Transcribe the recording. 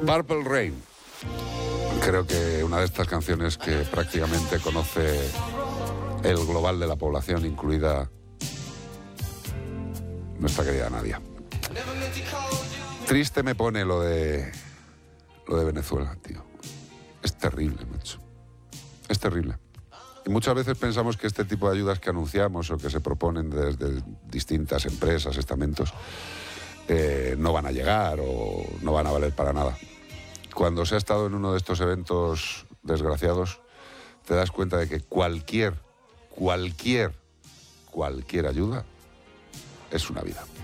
Purple Rain. Creo que una de estas canciones que prácticamente conoce el global de la población, incluida nuestra querida Nadia. Triste me pone lo de Venezuela, tío. Es terrible, macho. Es terrible. Y muchas veces pensamos que este tipo de ayudas que anunciamos o que se proponen desde distintas empresas, estamentos, no van a llegar o no van a valer para nada. Cuando se ha estado en uno de estos eventos desgraciados, te das cuenta de que cualquier ayuda es una vida.